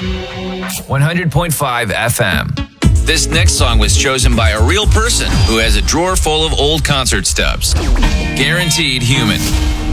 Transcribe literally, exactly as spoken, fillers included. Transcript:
one hundred point five F M. This next song was chosen by a real person who has a drawer full of old concert stubs. Guaranteed human.